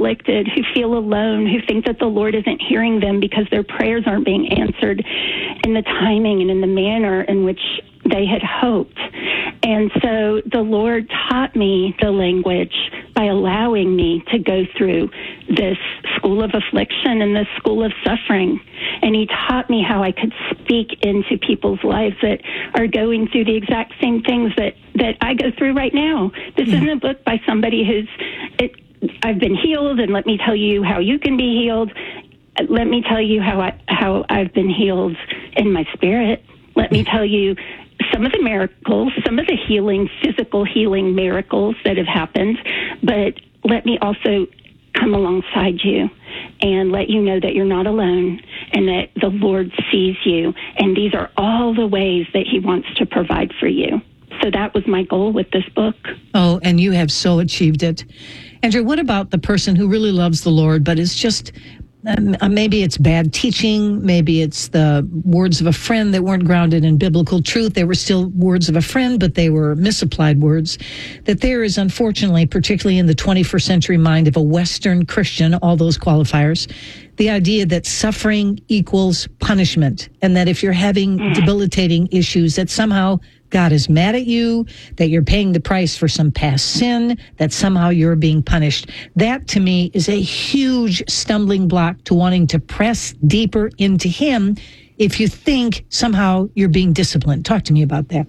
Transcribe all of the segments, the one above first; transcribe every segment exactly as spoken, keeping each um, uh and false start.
afflicted, who feel alone, who think that the Lord isn't hearing them because their prayers aren't being answered in the timing and in the manner in which they had hoped. And so the Lord taught me the language by allowing me to go through this school of affliction and this school of suffering. And he taught me how I could speak into people's lives that are going through the exact same things that, that I go through right now. This Yeah. isn't a book by somebody who's, it, I've been healed, and let me tell you how you can be healed. Let me tell you how I, how I've been healed in my spirit. Let me tell you some of the miracles, some of the healing, physical healing miracles that have happened, but let me also come alongside you and let you know that you're not alone and that the Lord sees you. And these are all the ways that he wants to provide for you. So that was my goal with this book. Oh, and you have so achieved it. Andrea, what about the person who really loves the Lord, but is just Um, uh, maybe it's bad teaching. Maybe it's the words of a friend that weren't grounded in biblical truth. They were still words of a friend, but they were misapplied words. That there is, unfortunately, particularly in the twenty-first century mind of a Western Christian, all those qualifiers, the idea that suffering equals punishment, and that if you're having debilitating issues, that somehow God is mad at you, that you're paying the price for some past sin, that somehow you're being punished. That, to me, is a huge stumbling block to wanting to press deeper into him if you think somehow you're being disciplined. Talk to me about that.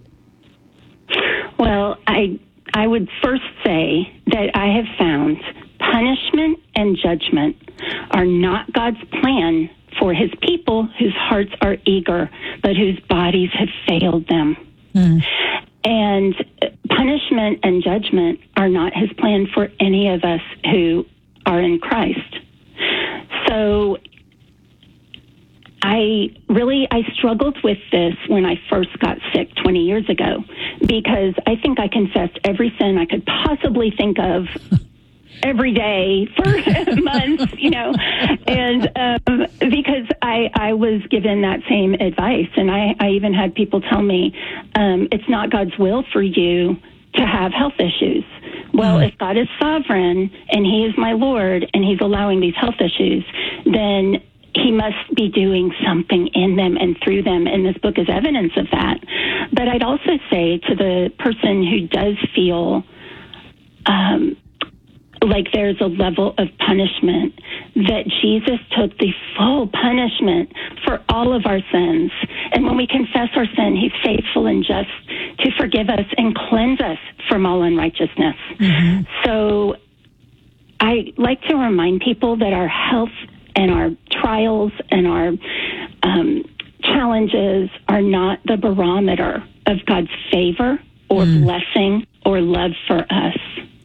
Well, I I would first say that I have found punishment and judgment are not God's plan for his people whose hearts are eager, but whose bodies have failed them. Mm. And punishment and judgment are not his plan for any of us who are in Christ. So I really, I struggled with this when I first got sick twenty years ago, because I think I confessed every sin I could possibly think of every day for months, you know, and um, because I, I was given that same advice. And I, I even had people tell me, um, it's not God's will for you to have health issues. Well, mm. if God is sovereign and he is my Lord and he's allowing these health issues, then he must be doing something in them and through them, and this book is evidence of that. But I'd also say to the person who does feel um, like there's a level of punishment, that Jesus took the full punishment for all of our sins. And when we confess our sin, he's faithful and just to forgive us and cleanse us from all unrighteousness. Mm-hmm. So I like to remind people that our health and our trials and our um, challenges are not the barometer of God's favor or mm. blessing or love for us.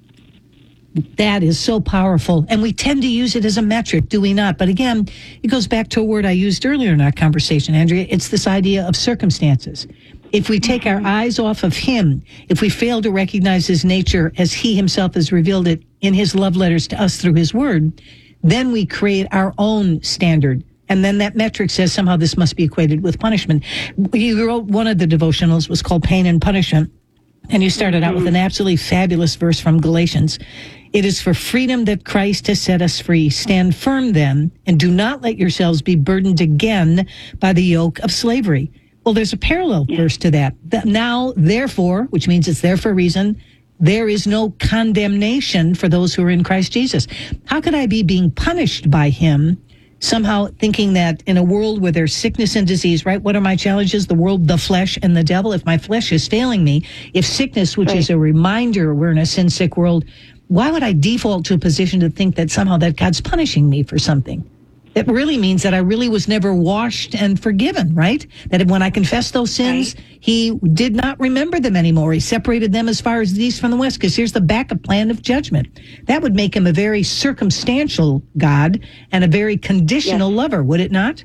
That is so powerful. And we tend to use it as a metric, do we not? But again, it goes back to a word I used earlier in our conversation, Andrea. It's this idea of circumstances. If we take our eyes off of him, if we fail to recognize his nature as he himself has revealed it in his love letters to us through his word, then we create our own standard. And then that metric says somehow this must be equated with punishment. You wrote one of the devotionals was called Pain and Punishment. And you started out with an absolutely fabulous verse from Galatians. It is for freedom that Christ has set us free. Stand firm then, and do not let yourselves be burdened again by the yoke of slavery. Well, there's a parallel yeah. verse to that. that. Now, therefore, which means it's there for a reason, there is no condemnation for those who are in Christ Jesus. How could I be being punished by him, somehow thinking that in a world where there's sickness and disease, right? What are my challenges? The world, the flesh, and the devil. If my flesh is failing me, if sickness, which right. is a reminder we're in a sin-sick world, why would I default to a position to think that somehow that God's punishing me for something? It really means that I really was never washed and forgiven, right? That when I confessed those sins, right. he did not remember them anymore. He separated them as far as the east from the west, because here's the backup plan of judgment. That would make him a very circumstantial God and a very conditional yes. lover, would it not?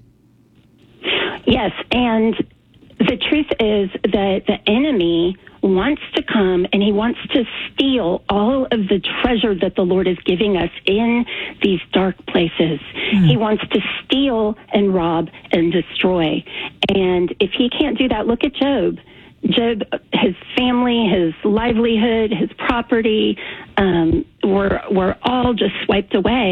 Yes, and the truth is that the enemy wants to come and he wants to steal all of the treasure that the Lord is giving us in these dark places. Mm. He wants to steal and rob and destroy. And if he can't do that, look at Job. Job, his family, his livelihood, his property, um, were were all just swiped away.